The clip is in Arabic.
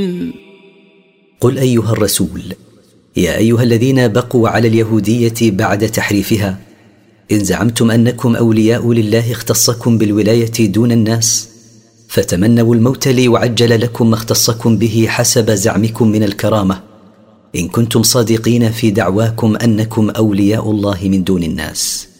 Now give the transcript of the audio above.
قل أيها الرسول: يا أيها الذين بقوا على اليهودية بعد تحريفها، إن زعمتم أنكم أولياء لله اختصكم بالولاية دون الناس، فتمنوا الموت ليعجل لكم ما اختصكم به حسب زعمكم من الكرامة، إن كنتم صادقين في دعواكم أنكم أولياء الله من دون الناس.